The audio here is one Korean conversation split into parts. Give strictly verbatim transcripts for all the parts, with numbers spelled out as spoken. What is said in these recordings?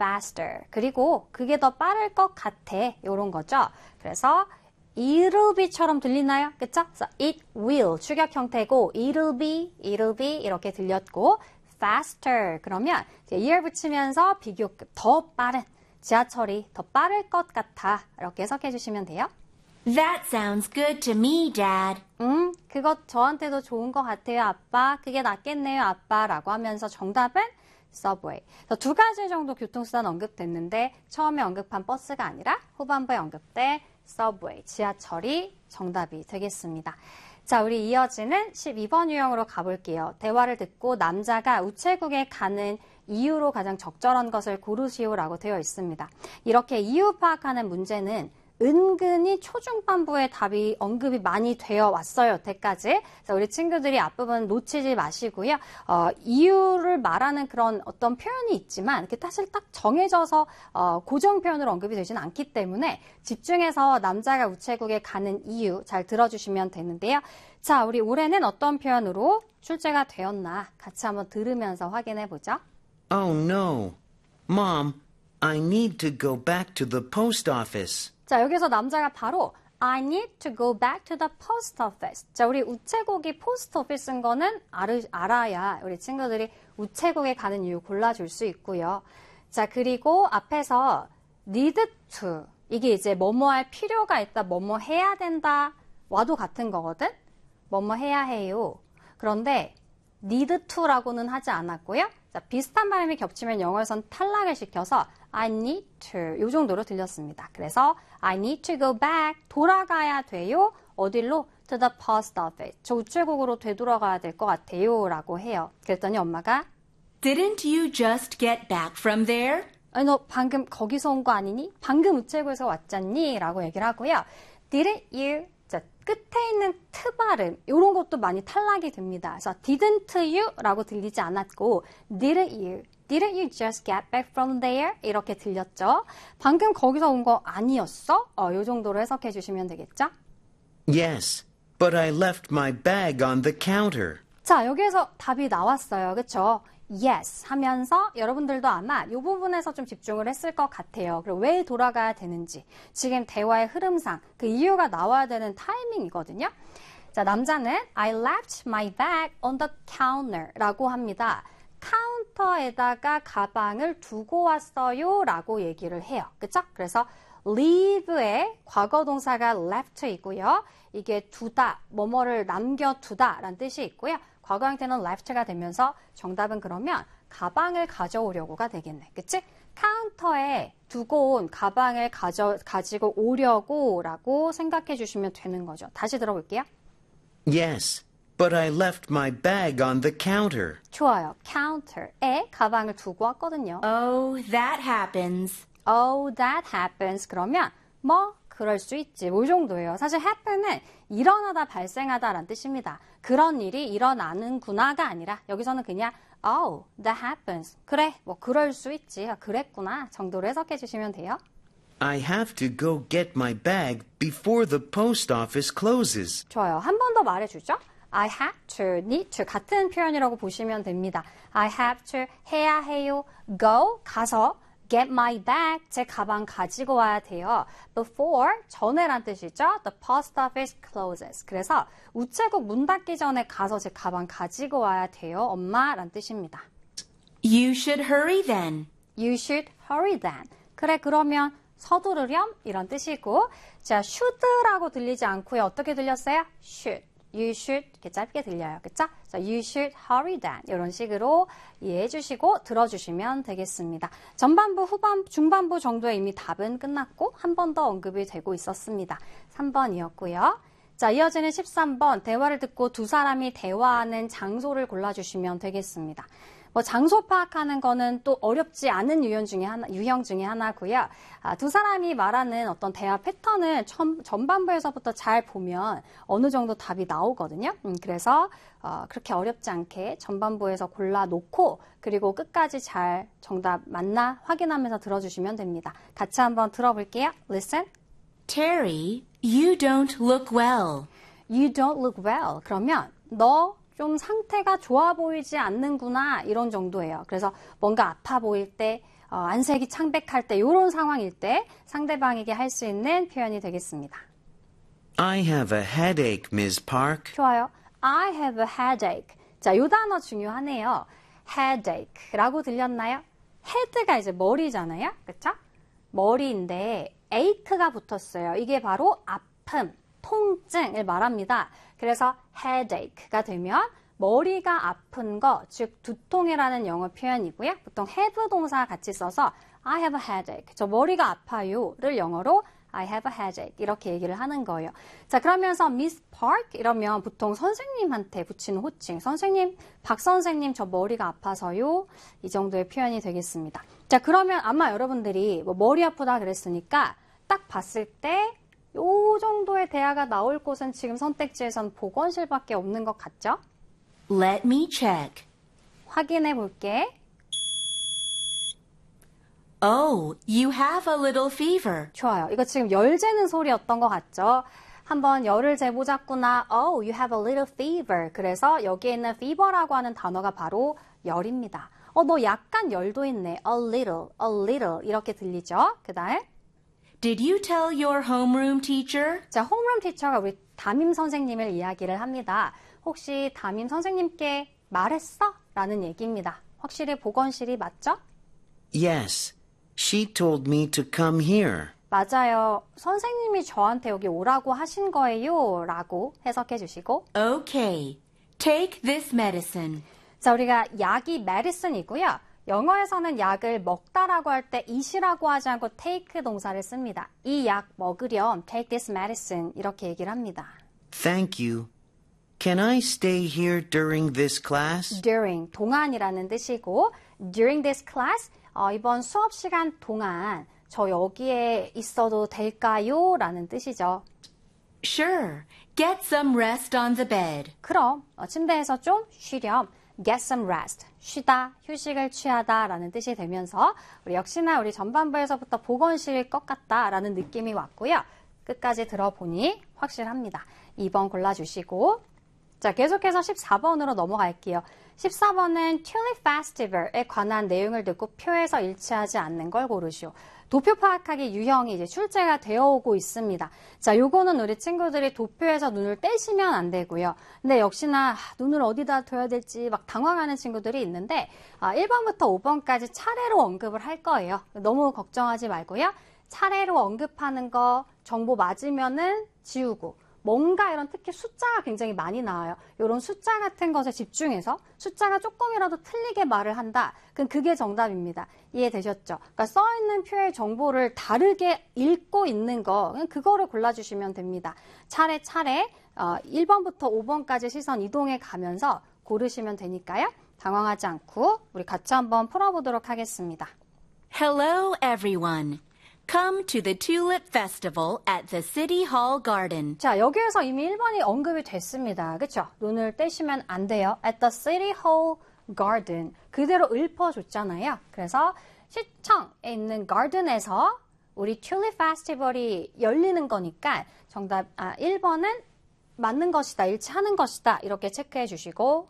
faster. 그리고 그게 더 빠를 것 같아. 이런 거죠. 그래서 it'll be처럼 들리나요? 그쵸? 그래서 it will 추격 형태고 it'll be, it'll be 이렇게 들렸고 faster 그러면 ear 붙이면서 비교급 더 빠른 지하철이 더 빠를 것 같아 이렇게 해석해 주시면 돼요. That sounds good to me, Dad. 음, 그것 저한테도 좋은 것 같아요, 아빠. 그게 낫겠네요, 아빠. 라고 하면서 정답은 subway. 두 가지 정도 교통수단 언급됐는데 처음에 언급한 버스가 아니라 후반부에 언급된 subway, 지하철이 정답이 되겠습니다. 자, 우리 이어지는 십이 번 유형으로 가볼게요. 대화를 듣고 남자가 우체국에 가는 이유로 가장 적절한 것을 고르시오라고 되어 있습니다. 이렇게 이유 파악하는 문제는 은근히 초중반부에 답이 언급이 많이 되어 왔어요, 여태까지. 그래서 우리 친구들이 앞부분 놓치지 마시고요. 어, 이유를 말하는 그런 어떤 표현이 있지만 이렇게 사실 딱 정해져서 어, 고정 표현으로 언급이 되지는 않기 때문에 집중해서 남자가 우체국에 가는 이유 잘 들어주시면 되는데요. 자, 우리 올해는 어떤 표현으로 출제가 되었나 같이 한번 들으면서 확인해 보죠. Oh no. Mom, I need to go back to the post office. 자, 여기서 남자가 바로 I need to go back to the post office. 자, 우리 우체국이 post office인 거는 알으, 알아야 우리 친구들이 우체국에 가는 이유 골라줄 수 있고요. 자, 그리고 앞에서 need to. 이게 이제 뭐뭐 할 필요가 있다, 뭐뭐 해야 된다. 와도 같은 거거든? 뭐뭐 해야 해요. 그런데 need to라고는 하지 않았고요. 자, 비슷한 발음이 겹치면 영어에선 탈락을 시켜서 I need to 이 정도로 들렸습니다. 그래서 I need to go back 돌아가야 돼요. 어디로? To the post office. 저 우체국으로 되돌아가야 될 것 같아요. 라고 해요. 그랬더니 엄마가 Didn't you just get back from there? 아니, 너 방금 거기서 온 거 아니니? 방금 우체국에서 왔잖니? 라고 얘기를 하고요. Didn't you? 자, 끝에 있는 트 발음 이런 것도 많이 탈락이 됩니다. 그래서 didn't you? 라고 들리지 않았고 didn't you? Didn't you just get back from there? 이렇게 들렸죠. 방금 거기서 온 거 아니었어? 어, 이 정도로 해석해 주시면 되겠죠? Yes, but I left my bag on the counter. 자, 여기에서 답이 나왔어요. 그렇죠? Yes 하면서 여러분들도 아마 이 부분에서 좀 집중을 했을 것 같아요. 그리고 왜 돌아가야 되는지 지금 대화의 흐름상 그 이유가 나와야 되는 타이밍이거든요. 자, 남자는 I left my bag on the counter 라고 합니다. 카운터에다가 가방을 두고 왔어요 라고 얘기를 해요. 그쵸? 그래서 leave의 과거 동사가 left이고요. 이게 두다, 뭐뭐를 남겨두다 라는 뜻이 있고요. 과거 형태는 left가 되면서 정답은 그러면 가방을 가져오려고가 되겠네. 그치? 카운터에 두고 온 가방을 가져, 가지고 오려고 라고 생각해 주시면 되는 거죠. 다시 들어볼게요. Yes, but I left my bag on the counter. 좋아요. counter에 가방을 두고 왔거든요. Oh, that happens. Oh, that happens. 그러면 뭐 그럴 수 있지. 뭐 이 정도예요. 사실 happen은 일어나다, 발생하다 라는 뜻입니다. 그런 일이 일어나는구나가 아니라 여기서는 그냥 Oh, that happens. 그래, 뭐 그럴 수 있지. 그랬구나 정도로 해석해 주시면 돼요. I have to go get my bag before the post office closes. 좋아요. 한 번 더 말해주죠. I have to, need to 같은 표현이라고 보시면 됩니다. I have to 해야 해요. Go, 가서 get my bag, 제 가방 가지고 와야 돼요. Before, 전에란 뜻이죠. The post office closes. 그래서 우체국 문 닫기 전에 가서 제 가방 가지고 와야 돼요. 엄마란 뜻입니다. You should hurry then. You should hurry then. 그래, 그러면 서두르렴 이런 뜻이고 자, should라고 들리지 않고요. 어떻게 들렸어요? should. You should 이렇게 짧게 들려요. 그쵸? So you should hurry then. 이런 식으로 이해해 주시고 들어주시면 되겠습니다. 전반부, 후반부, 중반부 정도에 이미 답은 끝났고 한 번 더 언급이 되고 있었습니다. 삼 번이었고요. 자, 이어지는 십삼 번 대화를 듣고 두 사람이 대화하는 장소를 골라주시면 되겠습니다. 뭐 장소 파악하는 거는 또 어렵지 않은 유형 중에 하나, 유형 중에 하나고요. 아, 두 사람이 말하는 어떤 대화 패턴을 전, 전반부에서부터 잘 보면 어느 정도 답이 나오거든요. 음, 그래서 어, 그렇게 어렵지 않게 전반부에서 골라놓고 그리고 끝까지 잘 정답 맞나 확인하면서 들어주시면 됩니다. 같이 한번 들어볼게요. Listen. Terry, you don't look well. You don't look well. 그러면 너 좀 상태가 좋아 보이지 않는구나 이런 정도예요. 그래서 뭔가 아파 보일 때 어, 안색이 창백할 때 이런 상황일 때 상대방에게 할 수 있는 표현이 되겠습니다. I have a headache, Miss Park. 좋아요. I have a headache. 자, 이 단어 중요하네요. headache라고 들렸나요? head가 이제 머리잖아요. 그쵸? 머리인데 ache가 붙었어요. 이게 바로 아픔, 통증을 말합니다. 그래서 headache가 되면 머리가 아픈 거, 즉 두통이라는 영어 표현이고요. 보통 have 동사 같이 써서 I have a headache, 저 머리가 아파요를 영어로 I have a headache 이렇게 얘기를 하는 거예요. 자, 그러면서 Miss Park 이러면 보통 선생님한테 붙이는 호칭. 선생님, 박 선생님 저 머리가 아파서요. 이 정도의 표현이 되겠습니다. 자, 그러면 아마 여러분들이 뭐 머리 아프다 그랬으니까 딱 봤을 때 요 정도의 대화가 나올 곳은 지금 선택지에선 보건실밖에 없는 것 같죠? Let me check. 확인해 볼게. Oh, you have a little fever. 좋아요. 이거 지금 열 재는 소리였던 것 같죠? 한번 열을 재보자꾸나. Oh, you have a little fever. 그래서 여기에 있는 fever라고 하는 단어가 바로 열입니다. 어, 너 약간 열도 있네. A little, a little 이렇게 들리죠? 그 다음. Did you tell your homeroom teacher? 자, 홈룸 티처가 우리 담임 선생님을 이야기를 합니다. 혹시 담임 선생님께 말했어? 라는 얘기입니다. 확실히 보건실이 맞죠? Yes, she told me to come here. 맞아요. 선생님이 저한테 여기 오라고 하신 거예요. 라고 해석해 주시고. Okay. Take this medicine. 자, 우리가 약이 medicine이고요. 영어에서는 약을 먹다라고 할 때 eat이라고 하지 않고 take 동사를 씁니다. 이 약 먹으렴, take this medicine 이렇게 얘기를 합니다. Thank you. Can I stay here during this class? during, 동안이라는 뜻이고 during this class, 어, 이번 수업 시간 동안 저 여기에 있어도 될까요? 라는 뜻이죠. Sure. Get some rest on the bed. 그럼 어, 침대에서 좀 쉬렴. get some rest. 쉬다, 휴식을 취하다 라는 뜻이 되면서 우리 역시나 우리 전반부에서부터 보건실일 것 같다 라는 느낌이 왔고요. 끝까지 들어보니 확실합니다. 이 번 골라주시고 자, 계속해서 십사 번으로 넘어갈게요. 십사 번은 Tulip Festival에 관한 내용을 듣고 표에서 일치하지 않는 걸 고르시오. 도표 파악하기 유형이 이제 출제가 되어 오고 있습니다. 자, 요거는 우리 친구들이 도표에서 눈을 떼시면 안 되고요. 근데 역시나 눈을 어디다 둬야 될지 막 당황하는 친구들이 있는데 아, 일 번부터 오 번까지 차례로 언급을 할 거예요. 너무 걱정하지 말고요. 차례로 언급하는 거 정보 맞으면은 지우고 뭔가 이런 특히 숫자가 굉장히 많이 나와요. 이런 숫자 같은 것에 집중해서 숫자가 조금이라도 틀리게 말을 한다. 그럼 그게 정답입니다. 이해되셨죠? 그러니까 써있는 표의 정보를 다르게 읽고 있는 거, 그거를 골라주시면 됩니다. 차례차례 어, 일 번부터 오 번까지 시선 이동해 가면서 고르시면 되니까요. 당황하지 않고 우리 같이 한번 풀어보도록 하겠습니다. Hello, everyone. Come to the Tulip Festival at the City Hall Garden. 자, 여기에서 이미 일 번이 언급이 됐습니다. 그렇죠? 눈을 떼시면 안 돼요. At the City Hall Garden. 그대로 읊어줬잖아요. 그래서 시청에 있는 garden에서 우리 튤립 페스티벌이 열리는 거니까 정답 아, 일 번은 맞는 것이다, 일치하는 것이다 이렇게 체크해 주시고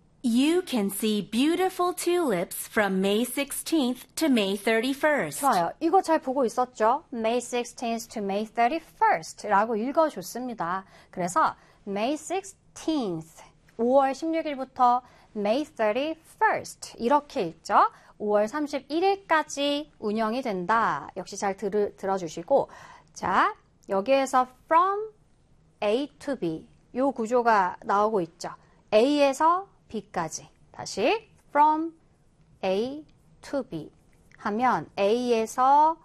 You can see beautiful tulips from May sixteenth to May thirty-first. 좋아요. 이거 잘 보고 있었죠? May sixteenth to May thirty-first 라고 읽어줬습니다. 그래서 May sixteenth, 오월 십육일부터 May thirty-first 이렇게 읽죠? 오월 삼십일일까지 운영이 된다. 역시 잘 들, 들어주시고 자, 여기에서 from A to B 이 구조가 나오고 있죠. A에서 B까지. 다시 from A to B 하면 A에서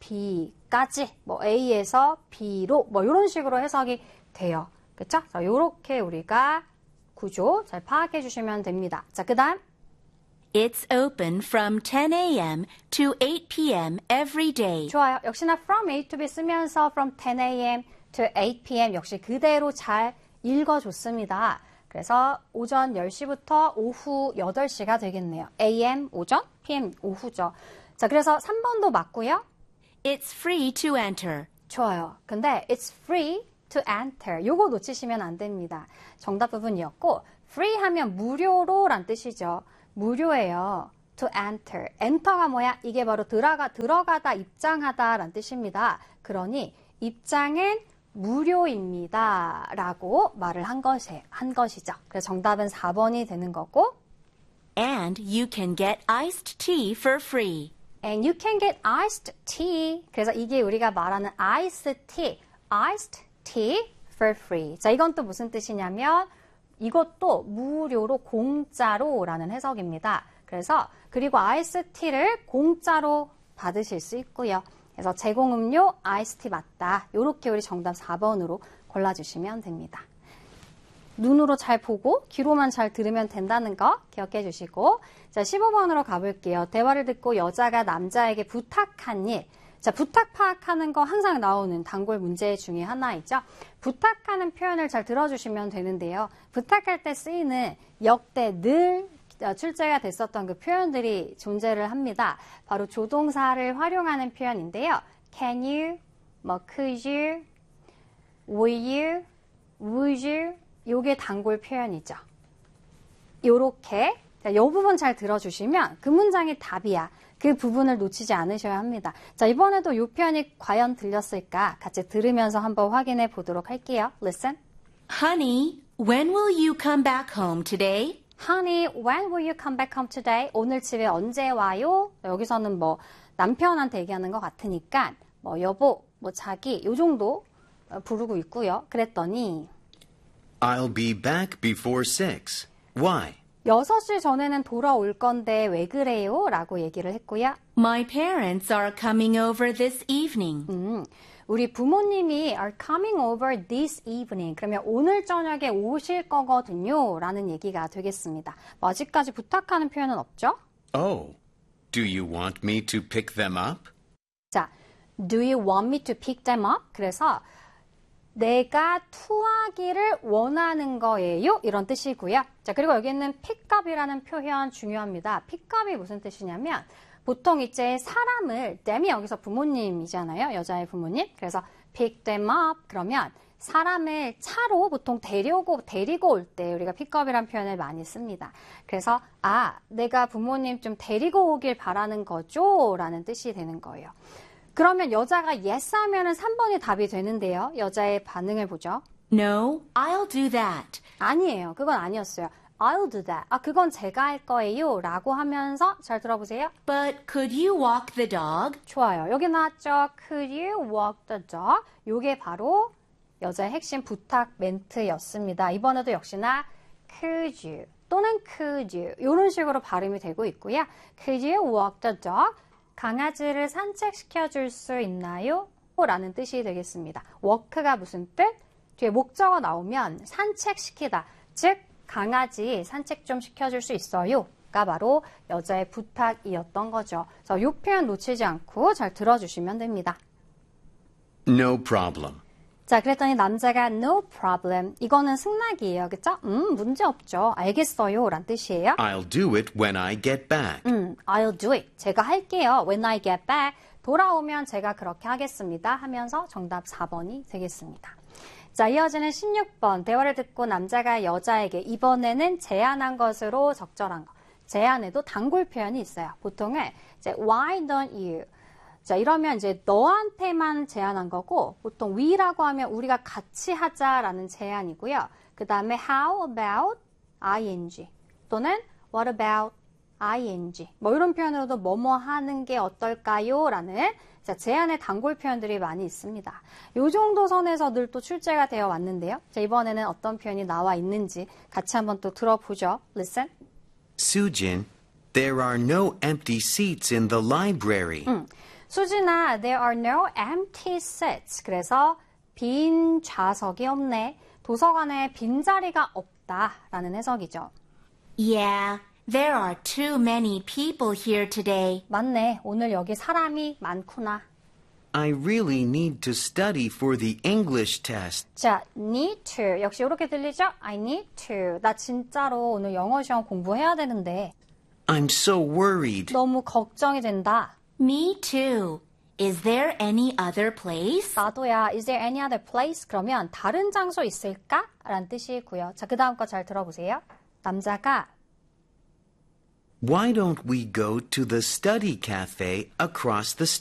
B까지, 뭐 A에서 B로 뭐 이런 식으로 해석이 돼요. 그렇죠? 자, 요렇게 우리가 구조 잘 파악해 주시면 됩니다. 자, 그다음 It's open from ten a.m. to eight p.m. every day. 좋아요. 역시나 from A to B 쓰면서 from ten a.m. to eight p.m. 역시 그대로 잘 읽어줬습니다. 그래서 오전 열 시부터 오후 여덟 시가 되겠네요. 에이엠 오전, 피엠 오후죠. 자, 그래서 삼 번도 맞고요. It's free to enter. 좋아요. 근데 it's free to enter. 요거 놓치시면 안 됩니다. 정답 부분이었고 free 하면 무료로 란 뜻이죠. 무료예요. to enter. enter가 뭐야? 이게 바로 들어가, 들어가다, 입장하다 라는 뜻입니다. 그러니 입장은 무료입니다. 라고 말을 한, 것이, 한 것이죠. 그래서 정답은 사 번이 되는 거고 And you can get iced tea for free. And you can get iced tea. 그래서 이게 우리가 말하는 iced tea, iced tea for free. 자, 이건 또 무슨 뜻이냐면 이것도 무료로 공짜로 라는 해석입니다. 그래서 그리고 아이스티를 공짜로 받으실 수 있고요. 그래서 제공음료 아이스티 맞다. 이렇게 우리 정답 사 번으로 골라주시면 됩니다. 눈으로 잘 보고 귀로만 잘 들으면 된다는 거 기억해 주시고 자 십오 번으로 가볼게요. 대화를 듣고 여자가 남자에게 부탁한 일. 자, 부탁 파악하는 거 항상 나오는 단골 문제 중에 하나이죠. 부탁하는 표현을 잘 들어주시면 되는데요. 부탁할 때 쓰이는 역대 늘 출제가 됐었던 그 표현들이 존재를 합니다. 바로 조동사를 활용하는 표현인데요. Can you, 뭐 could you, will you, would you 요게 단골 표현이죠. 요렇게 이 부분 잘 들어주시면 그 문장이 답이야. 그 부분을 놓치지 않으셔야 합니다. 자, 이번에도 이 표현이 과연 들렸을까? 같이 들으면서 한번 확인해 보도록 할게요. Listen. Honey, when will you come back home today? Honey, when will you come back home today? 오늘 집에 언제 와요? 여기서는 뭐 남편한테 얘기하는 것 같으니까 뭐 여보, 뭐 자기 요 정도 부르고 있고요. 그랬더니 I'll be back before six. Why? 여섯 시 전에는 돌아올 건데 왜 그래요? 라고 얘기를 했고요. My parents are coming over this evening. 음, 우리 부모님이 are coming over this evening. 그러면 오늘 저녁에 오실 거거든요. 라는 얘기가 되겠습니다. 뭐 아직까지 부탁하는 표현은 없죠? Oh, do you want me to pick them up? 자, do you want me to pick them up? 그래서 내가 투하기를 원하는 거예요. 이런 뜻이고요. 자, 그리고 여기는 pickup이라는 표현 중요합니다. pickup이 무슨 뜻이냐면 보통 이제 사람을, them이 여기서 부모님이잖아요. 여자의 부모님. 그래서 pick them up 그러면 사람을 차로 보통 데려고, 데리고 올 때 우리가 pickup이라는 표현을 많이 씁니다. 그래서 아, 내가 부모님 좀 데리고 오길 바라는 거죠? 라는 뜻이 되는 거예요. 그러면 여자가 yes 하면은 삼 번이 답이 되는데요. 여자의 반응을 보죠. No, I'll do that. 아니에요. 그건 아니었어요. I'll do that. 아, 그건 제가 할 거예요. 라고 하면서 잘 들어보세요. But could you walk the dog? 좋아요. 여기 나왔죠. Could you walk the dog? 요게 바로 여자의 핵심 부탁 멘트였습니다. 이번에도 역시나 could you 또는 could you 이런 식으로 발음이 되고 있고요. Could you walk the dog? 강아지를 산책시켜 줄 수 있나요? 라는 뜻이 되겠습니다. walk가 무슨 뜻? 뒤에 목적어 나오면 산책시키다. 즉 강아지 산책 좀 시켜줄 수 있어요? 가 바로 여자의 부탁이었던 거죠. 그래서 이 표현 놓치지 않고 잘 들어주시면 됩니다. No problem. 자, 그랬더니 남자가 no problem. 이거는 승낙이에요. 그쵸? 음, 문제 없죠. 알겠어요. 란 뜻이에요. I'll do it when I get back. 음, I'll do it. 제가 할게요. When I get back. 돌아오면 제가 그렇게 하겠습니다. 하면서 정답 사 번이 되겠습니다. 자, 이어지는 십육 번. 대화를 듣고 남자가 여자에게 이번에는 제안한 것으로 적절한 거. 제안에도 단골 표현이 있어요. 보통은 이제 why don't you? 자, 이러면 이제 너한테만 제안한 거고 보통 we라고 하면 우리가 같이 하자라는 제안이고요. 그 다음에 how about ing 또는 what about ing 뭐 이런 표현으로도 뭐뭐 하는 게 어떨까요? 라는 자, 제안의 단골 표현들이 많이 있습니다. 이 정도 선에서 늘 또 출제가 되어 왔는데요. 자, 이번에는 어떤 표현이 나와 있는지 같이 한번 또 들어보죠. Listen. Sujin, there are no empty seats in the library. 음. 수진아, there are no empty seats. 그래서 빈 좌석이 없네. 도서관에 빈자리가 없다라는 해석이죠. Yeah, there are too many people here today. 맞네. 오늘 여기 사람이 많구나. I really need to study for the English test. 자, need to. 역시 이렇게 들리죠? I need to. 나 진짜로 오늘 영어 시험 공부해야 되는데 I'm so worried. 너무 걱정이 된다. Me too. Is there any other place? 나도야. Is there any other place? 그러면 다른 장소 있을까? 라는 뜻이고요. 자, 그 다음 거 잘 들어보세요. 남자가 Why don't we go to the study cafe across the